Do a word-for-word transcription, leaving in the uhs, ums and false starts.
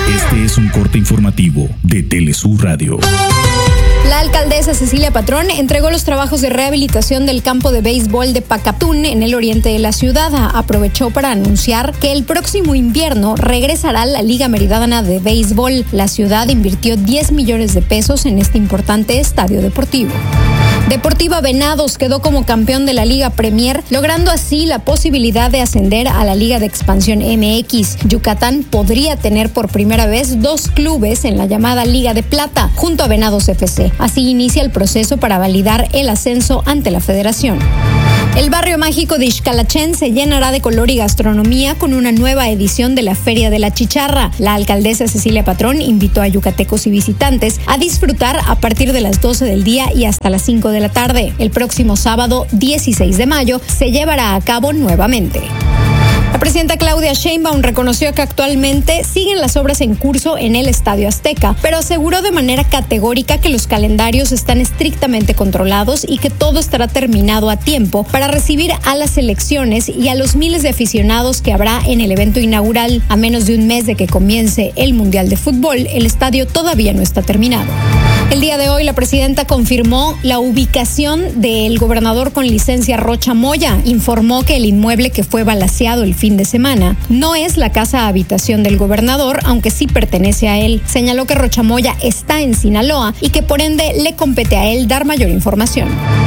Este es un corte informativo de Telesur Radio. La alcaldesa Cecilia Patrón entregó los trabajos de rehabilitación del campo de béisbol de Pacapún en el oriente de la ciudad. Aprovechó para anunciar que el próximo invierno regresará la Liga Meridana de Béisbol. La ciudad invirtió diez millones de pesos en este importante estadio deportivo. Deportiva Venados quedó como campeón de la Liga Premier, logrando así la posibilidad de ascender a la Liga de Expansión M X. Yucatán podría tener por primera vez dos clubes en la llamada Liga de Plata, junto a Venados F C. Así inicia el proceso para validar el ascenso ante la federación. El barrio mágico de Ixcalachén se llenará de color y gastronomía con una nueva edición de la Feria de la Chicharra. La alcaldesa Cecilia Patrón invitó a yucatecos y visitantes a disfrutar a partir de las doce del día y hasta las cinco de la tarde. El próximo sábado dieciséis de mayo se llevará a cabo nuevamente. La presidenta Claudia Sheinbaum reconoció que actualmente siguen las obras en curso en el Estadio Azteca, pero aseguró de manera categórica que los calendarios están estrictamente controlados y que todo estará terminado a tiempo para recibir a las selecciones y a los miles de aficionados que habrá en el evento inaugural. A menos de un mes de que comience el Mundial de Fútbol, el estadio todavía no está terminado. El día de hoy la presidenta confirmó la ubicación del gobernador con licencia Rocha Moya. Informó que el inmueble que fue balaceado el fin de semana no es la casa habitación del gobernador, aunque sí pertenece a él. Señaló que Rocha Moya está en Sinaloa y que por ende le compete a él dar mayor información.